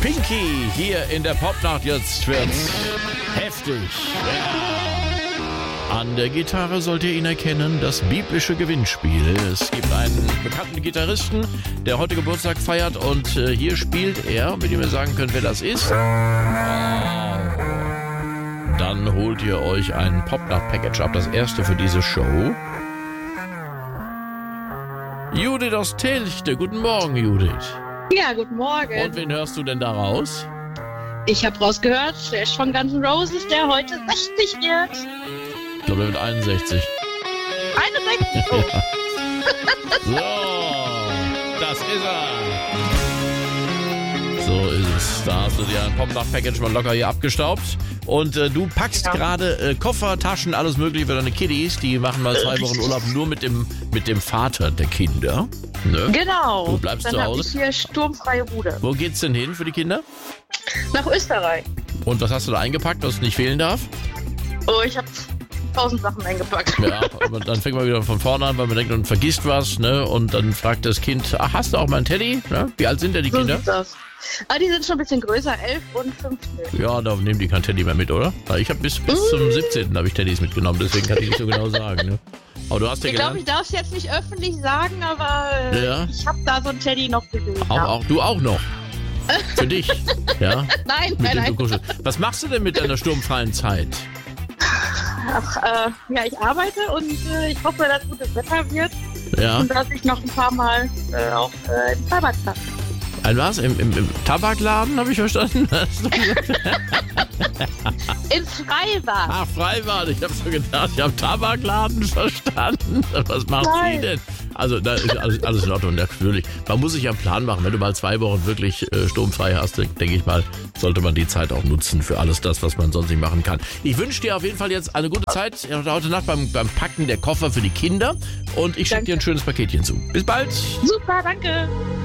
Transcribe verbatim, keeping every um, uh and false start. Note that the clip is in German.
Pinky hier in der Popnacht. Jetzt wird's heftig. Ja. An der Gitarre sollt ihr ihn erkennen, das biblische Gewinnspiel. Es gibt einen bekannten Gitarristen, der heute Geburtstag feiert und äh, hier spielt er, mit dem ihr sagen könnt, wer das ist. Dann holt ihr euch ein Popnacht-Package ab, das erste für diese Show. Judith aus Telchte. Guten Morgen, Judith. Ja, guten Morgen. Und wen hörst du denn da raus? Ich habe rausgehört, der ist von Guns N' Roses, der heute sechzig wird. Ich glaube, der wird einundsechzig. einundsechzig? Oh. So, das ist er. So ist es. Da hast du dir ein Popnacht-Package mal locker hier abgestaubt. Und äh, du packst ja. gerade äh, Koffer, Taschen, alles mögliche für deine Kiddies. Die machen mal zwei Wochen Urlaub nur mit dem, mit dem Vater der Kinder. Ne? Genau. Du bleibst Dann zu hab Hause. Ich hier sturmfreie Bude. Wo geht's denn hin für die Kinder? Nach Österreich. Und was hast du da eingepackt, was nicht fehlen darf? Oh, ich habe tausend Sachen eingepackt. Ja, aber dann fängt man wieder von vorne an, weil man denkt, man vergisst was, ne? Und dann fragt das Kind, ach, hast du auch mal einen Teddy? Ne? Wie alt sind denn die So Kinder? ist das. Ah, die sind schon ein bisschen größer, elf und fünfzehn. Ja, da nehmen die kein Teddy mehr mit, oder? Weil ich habe bis, bis Mm. zum siebzehnten habe ich Teddys mitgenommen, deswegen kann ich nicht so genau sagen, ne? Aber du hast ja Ich glaube, gelernt. ich darf es jetzt nicht öffentlich sagen, aber äh, Ja. ich habe da so einen Teddy noch gesehen. Auch, ja. auch, du auch noch. Für dich. Ja? Nein, Mit nein, dem du nein. kuschelst. Was machst du denn mit deiner sturmfreien Zeit? Ach, äh, ja, ich arbeite und äh, ich hoffe, dass gutes Wetter wird Ja. und dass ich noch ein paar Mal äh, auch äh, im Tabak kann. Ein was? Im, im, im Tabakladen, habe ich verstanden? Hast du gesagt? Ins Freibad. Ach, Freibad. Ich habe so gedacht, ich habe Tabakladen verstanden. Was macht Nein. sie denn? Also, da ist alles, alles in Ordnung, natürlich. Man muss sich ja einen Plan machen. Wenn du mal zwei Wochen wirklich äh, sturmfrei hast, denke ich mal, sollte man die Zeit auch nutzen für alles das, was man sonst nicht machen kann. Ich wünsche dir auf jeden Fall jetzt eine gute Zeit heute Nacht beim, beim Packen der Koffer für die Kinder. Und ich schicke dir ein schönes Paketchen zu. Bis bald. Super, danke.